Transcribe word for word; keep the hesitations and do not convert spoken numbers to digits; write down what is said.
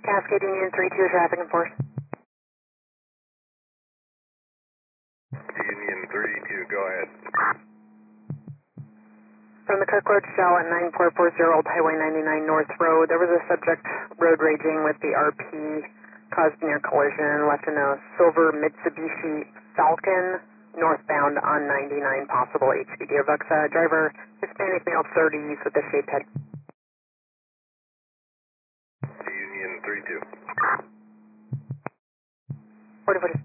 Cascade Union three two, traffic enforce. Union three two, go ahead. From the Kirk Road shell at nine four four zero Old Highway ninety-nine North Road, there was a subject road raging with the R P, caused near collision, left in a silver Mitsubishi Falcon, northbound on ninety-nine, possible H P D Gearbox. Uh, driver, Hispanic male, thirties, with a shaved head. Union three two. forty forty.